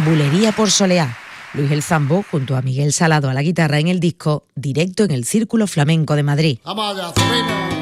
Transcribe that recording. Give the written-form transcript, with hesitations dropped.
Bulería por Soleá. Luis El Zambo junto a Miguel Salado a la guitarra en el disco Directo en el Círculo Flamenco de Madrid. Vamos allá, sobrino.